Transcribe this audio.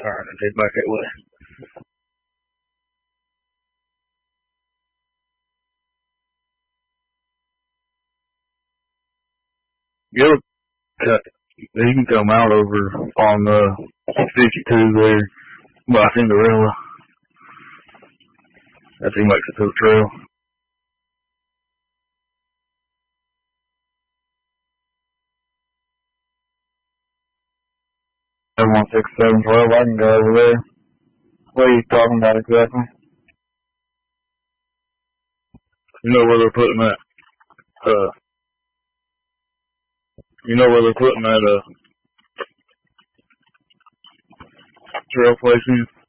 turn and head back that way. You'll cut. You can come out over on 52 there by Cinderella. That's he makes it to the trail. 716-712, I can go over there. What are you talking about exactly? You know where they're putting that, trail place in?